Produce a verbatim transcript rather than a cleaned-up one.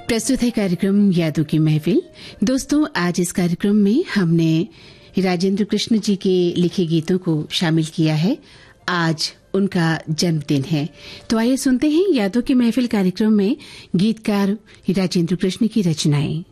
प्रस्तुत है कार्यक्रम यादों की महफिल। दोस्तों, आज इस कार्यक्रम में हमने राजेंद्र कृष्ण जी के लिखे गीतों को शामिल किया है। आज उनका जन्मदिन है, तो आइए सुनते हैं यादों की महफिल कार्यक्रम में गीतकार राजेंद्र कृष्ण की रचनाएं।